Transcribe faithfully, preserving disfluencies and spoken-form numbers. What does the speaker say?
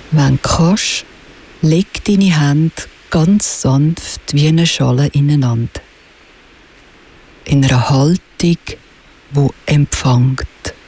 Wenn du kannst, leg deine Hände ganz sanft wie eine Schale ineinander. In einer Haltung, die empfängt.